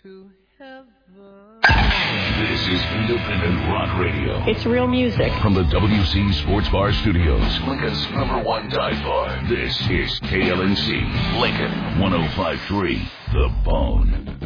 to heaven. This is Independent Rock Radio. It's real music. From the WC Sports Bar Studios, Lincoln's #1 dive bar. This is KLNC, Lincoln 105.3, The Bone.